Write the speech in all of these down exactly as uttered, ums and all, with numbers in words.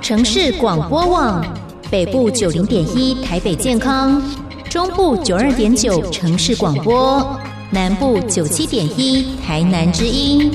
城市广播网，北部九零点一台北健康，中部九二点九城市广播，南部九七点一台南之音。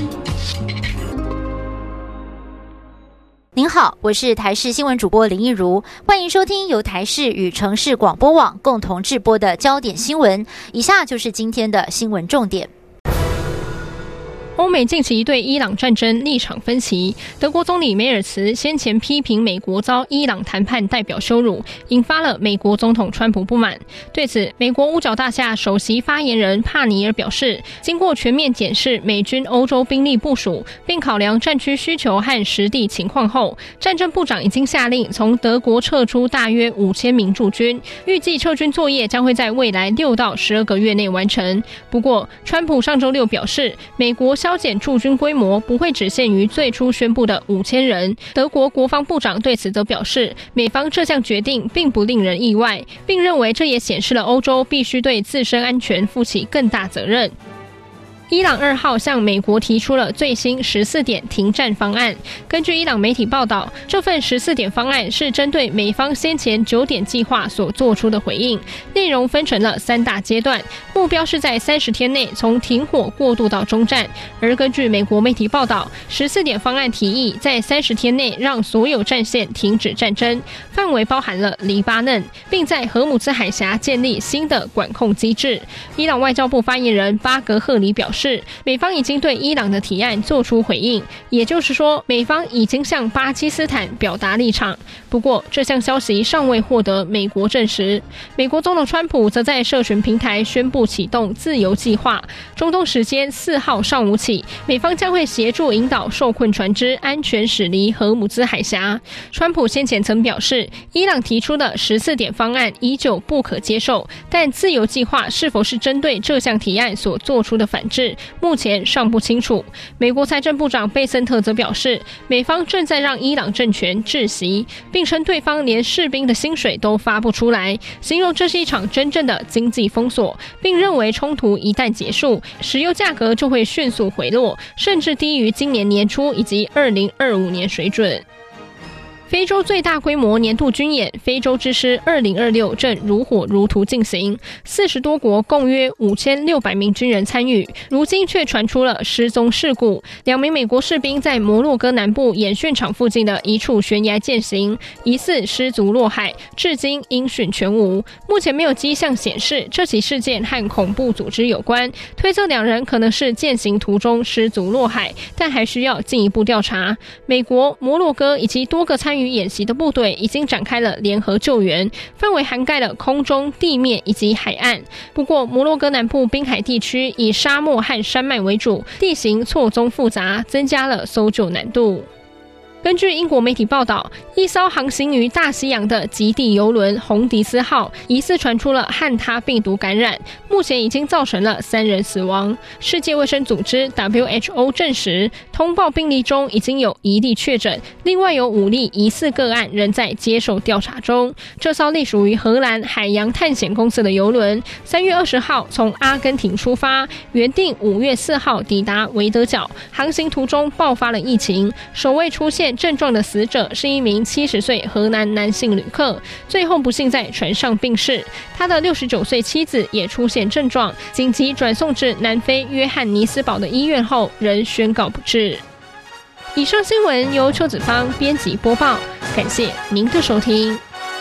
您好，我是台视新闻主播林一如，欢迎收听由台视与城市广播网共同制播的焦点新闻。以下就是今天的新闻重点。 欧美近期对伊朗战争立场分歧，德国总理梅尔茨先前批评美国遭伊朗谈判代表羞辱，引发了美国总统川普不满。对此，美国五角大厦首席发言人帕尼尔表示，经过全面检视美军欧洲兵力部署，并考量战区需求和实地情况后，战争部长已经下令从德国撤出大约五千名驻军，预计撤军作业将会在未来六到十二个月内完成。不过，川普上周六表示，美国削减驻军规模不会只限于最初宣布的五千人。德国国防部长对此则表示，美方这项决定并不令人意外，并认为这也显示了欧洲必须对自身安全负起更大责任。伊朗二号向美国提出了最新十四点停战方案。根据伊朗媒体报道，这份十四点方案是针对美方先前九点计划所做出的回应，内容分成了三大阶段，目标是在三十天内从停火过渡到终战。而根据美国媒体报道，十四点方案提议在三十天内让所有战线停止战争，范围包含了黎巴嫩，并在荷姆兹海峡建立新的管控机制。伊朗外交部发言人巴格赫里表示，是美方已经对伊朗的提案做出回应，也就是说，美方已经向巴基斯坦表达立场。不过，这项消息尚未获得美国证实。美国总统川普则在社群平台宣布启动自由计划，中东时间四号上午起，美方将会协助引导受困船只安全驶离荷姆兹海峡。川普先前曾表示，伊朗提出的十四点方案依旧不可接受，但自由计划是否是针对这项提案所做出的反制，目前尚不清楚。美国财政部长贝森特则表示，美方正在让伊朗政权窒息，并称对方连士兵的薪水都发不出来，形容这是一场真正的经济封锁，并认为冲突一旦结束，石油价格就会迅速回落，甚至低于今年年初以及二零二五年水准。非洲最大规模年度军演非洲之狮二零二六正如火如荼进行，四十多国共约五千六百名军人参与，如今却传出了失踪事故。两名美国士兵在摩洛哥南部演训场附近的一处悬崖践行，疑似失足落海，至今音讯全无。目前没有迹象显示这起事件和恐怖组织有关，推测两人可能是践行途中失足落海，但还需要进一步调查。美国、摩洛哥以及多个参与与演习的部队已经展开了联合救援，范围涵盖了空中、地面以及海岸。不过，摩洛哥南部滨海地区以沙漠和山脉为主，地形错综复杂，增加了搜救难度。根据英国媒体报道，一艘航行于大西洋的极地邮轮红迪斯号疑似传出了汉他病毒感染，目前已经造成了三人死亡。世界卫生组织 W H O 证实，通报病例中已经有一例确诊，另外有五例疑似个案仍在接受调查中。这艘隶属于荷兰海洋探险公司的邮轮，三月二十号从阿根廷出发，原定五月四号抵达维德角，航行途中爆发了疫情，首位出现症状的死者是一名七十岁荷兰男性旅客，最后不幸在船上病逝。他的六十九岁妻子也出现症状，紧急转送至南非约翰尼斯堡的医院后，仍宣告不治。以上新闻由邱子芳编辑播报，感谢您的收听。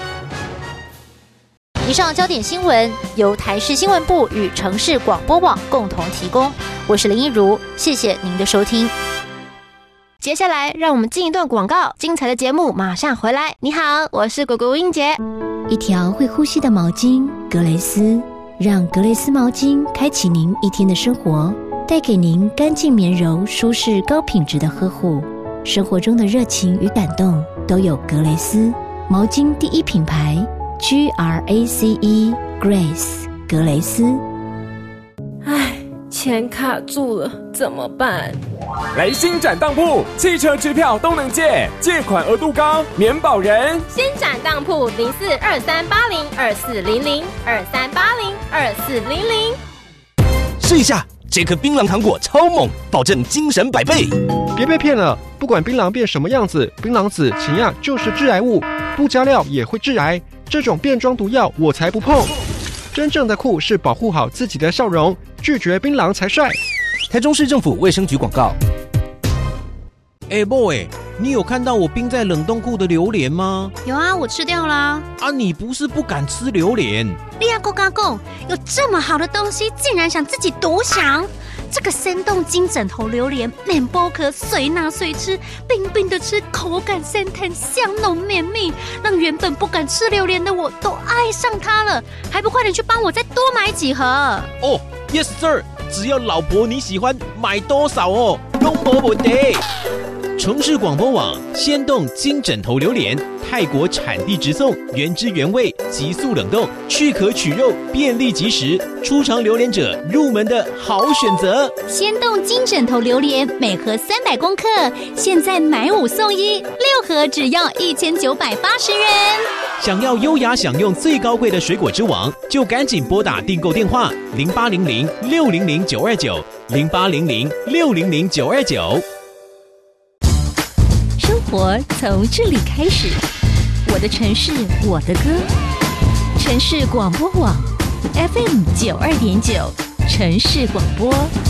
以上焦点新闻由台视新闻部与城市广播网共同提供，我是林一如，谢谢您的收听。 接下来让我们进一段广告，精彩的节目马上回来。你好，我是果果英姐。 一条会呼吸的毛巾，格蕾丝，让格蕾丝毛巾开启您一天的生活，带给您干净绵柔、舒适、高品质的呵护。生活中的热情与感动都有格蕾丝毛巾第一品牌 G R A C E Grace 格蕾丝。 唉，钱卡住了，怎么办？ 来新展当铺，汽车支票都能借，借款额度高，免保人。 新展当铺零四二三八零二四零零二三八零二四零零。 试一下， 这颗槟榔糖果超猛，保证精神百倍。 别被骗了，不管槟榔变什么样子，槟榔籽前亚就是致癌物，不加料也会致癌。这种变装毒药我才不碰。真正的酷是保护好自己的笑容，拒绝槟榔才帅。 台中市政府卫生局广告。 哎 boy， 你有看到我冰在冷冻库的榴莲吗？ 有啊，我吃掉啦。 啊，你不是不敢吃榴莲？ 你亚公嘎公，有这么好的东西，竟然想自己独享？这个生动金枕头榴莲，面剥壳随拿随吃，冰冰的吃，口感鲜甜，香浓绵密，让原本不敢吃榴莲的我都爱上它了。还不快点去帮我再多买几盒？ 哦 ，Yes sir， 只要老婆你喜欢，买多少哦，都没问题。城市广播网鲜冻金枕头榴莲，泰国产地直送，原汁原味，急速冷冻，去壳取肉，便利即食，初尝榴莲者入门的好选择。 鲜冻金枕头榴莲每盒三百公克，现在买五送一，六盒只要一千九百八十元。 想要优雅享用最高贵的水果之王，就赶紧拨打订购电话零八零零六零零九二九零八零零六零零九二九。 生活从这里开始，我的城市，我的歌。城市广播网 F M 九二点九，城市广播。